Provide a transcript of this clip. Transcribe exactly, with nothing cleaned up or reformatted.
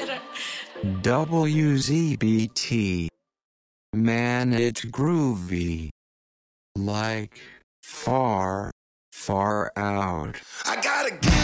W Z B T. Man, it's groovy. Like, far.